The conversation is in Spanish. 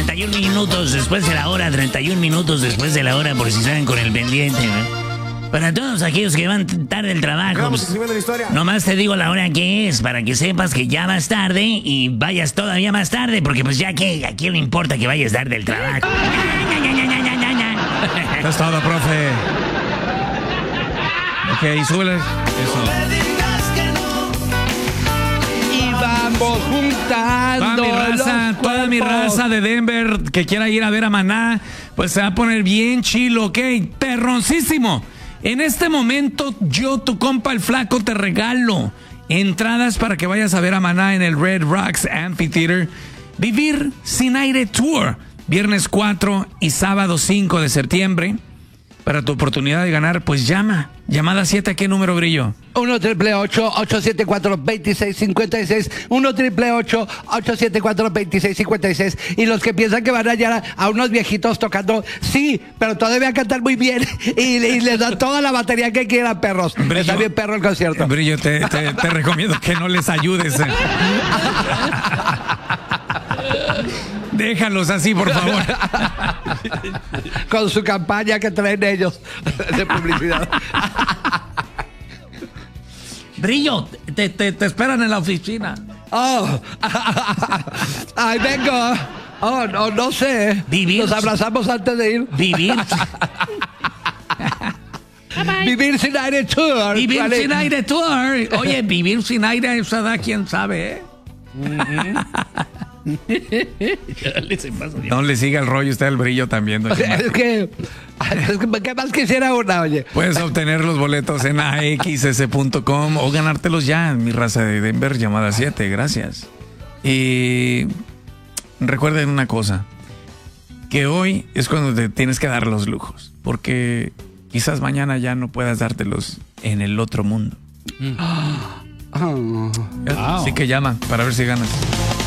31 minutos después de la hora, 31 minutos después de la hora, por si saben con el pendiente, ¿no? Para todos aquellos que van tarde del trabajo, pues, nomás te digo la hora que es, para que sepas que ya vas tarde y vayas todavía más tarde, porque pues ya que a quién le importa que vayas tarde del trabajo. Es todo, profe. Ok, súbele. Eso. Y vamos juntando Toda mi raza de Denver que quiera ir a ver a Maná, pues se va a poner bien chilo, ok, perroncísimo. En este momento, yo, tu compa el flaco, te regalo entradas para que vayas a ver a Maná en el Red Rocks Amphitheater. Vivir Sin Aire Tour, viernes 4 y sábado 5 de septiembre. Para tu oportunidad de ganar, pues llama. Llamada 7, ¿a qué número, Brillo? 1-888-874-2656. 1-888-874-2656. Y los que piensan que van a hallar a unos viejitos tocando, sí, pero todavía cantan muy bien. Y les dan toda la batería que quieran, perros. Brillo, está bien perro el concierto. Brillo, te recomiendo que no les ayudes. Déjalos así, por favor. Con su campaña que traen ellos de publicidad. Brillo, te esperan en la oficina. Oh, ahí vengo. Oh, no sé. Vivir. Nos abrazamos antes de ir. Vivir. Vivir Sin Aire Tour. Vivir ¿Cuál es? Sin Aire Tour. Oye, vivir sin aire a esa edad, quién sabe, ¿eh? No le siga el rollo usted al Brillo también. Es que ¿qué más quisiera una, oye? Puedes obtener los boletos en axs.com o ganártelos ya en mi raza de Denver, llamada 7, gracias. Y recuerden una cosa, que hoy es cuando te tienes que dar los lujos, porque quizás mañana ya no puedas dártelos en el otro mundo. Así que llama para ver si ganas.